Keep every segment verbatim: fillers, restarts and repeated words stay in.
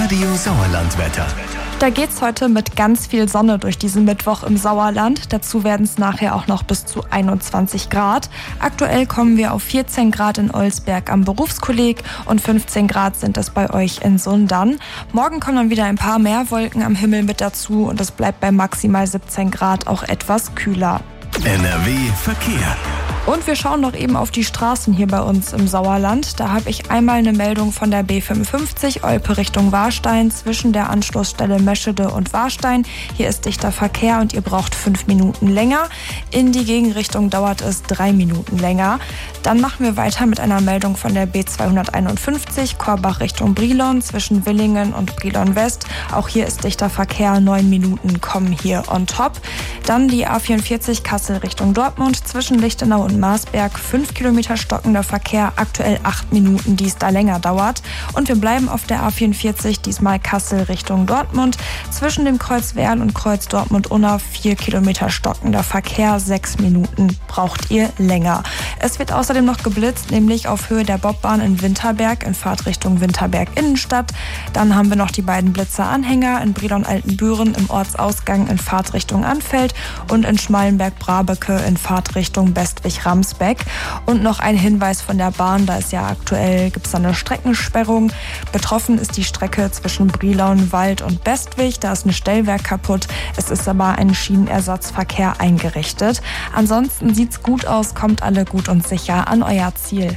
Radio Sauerland-Wetter. Da geht's heute mit ganz viel Sonne durch diesen Mittwoch im Sauerland. Dazu werden es nachher auch noch bis zu einundzwanzig Grad. Aktuell kommen wir auf vierzehn Grad in Olsberg am Berufskolleg und fünfzehn Grad sind es bei euch in Sundern. Morgen kommen dann wieder ein paar mehr Wolken am Himmel mit dazu und es bleibt bei maximal siebzehn Grad auch etwas kühler. N R W Verkehr. Und wir schauen noch eben auf die Straßen hier bei uns im Sauerland. Da habe ich einmal eine Meldung von der B fünfundfünfzig Olpe Richtung Warstein zwischen der Anschlussstelle Meschede und Warstein. Hier ist dichter Verkehr und ihr braucht fünf Minuten länger. In die Gegenrichtung dauert es drei Minuten länger. Dann machen wir weiter mit einer Meldung von der B zweihunderteinundfünfzig Korbach Richtung Brilon zwischen Willingen und Brilon West. Auch hier ist dichter Verkehr, neun Minuten kommen hier on top. Dann die A vierundvierzig Kassel Richtung Dortmund zwischen Lichtenau und Marsberg, fünf Kilometer stockender Verkehr, aktuell acht Minuten, die es da länger dauert. Und wir bleiben auf der A vierundvierzig, diesmal Kassel Richtung Dortmund. Zwischen dem Kreuz Werl und Kreuz Dortmund-Unna, vier Kilometer stockender Verkehr, sechs Minuten braucht ihr länger. Es wird außerdem noch geblitzt, nämlich auf Höhe der Bobbahn in Winterberg in Fahrtrichtung Winterberg Innenstadt. Dann haben wir noch die beiden Blitzer-Anhänger in Brilon-Altenbüren im Ortsausgang in Fahrtrichtung Anfeld und in Schmallenberg-Brabecke in Fahrtrichtung Bestwig-Ramsbeck. Und noch ein Hinweis von der Bahn, da ist ja aktuell, gibt es eine Streckensperrung. Betroffen ist die Strecke zwischen Brilon, Wald und Bestwig. Da ist ein Stellwerk kaputt. Es ist aber ein Schienenersatzverkehr eingerichtet. Ansonsten sieht's gut aus, kommt alle gut und sicher an euer Ziel.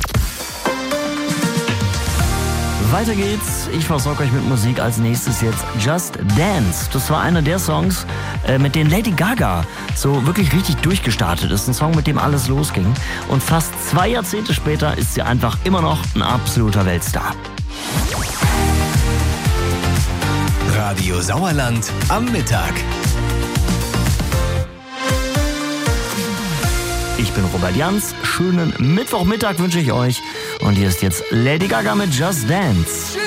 Weiter geht's. Ich versorge euch mit Musik. Als nächstes jetzt Just Dance. Das war einer der Songs, äh, mit denen Lady Gaga so wirklich richtig durchgestartet ist. Ein Song, mit dem alles losging. Und fast zwei Jahrzehnte später ist sie einfach immer noch ein absoluter Weltstar. Radio Sauerland am Mittag. Ich bin Robert Jans. Schönen Mittwochmittag wünsche ich euch. Und hier ist jetzt Lady Gaga mit Just Dance.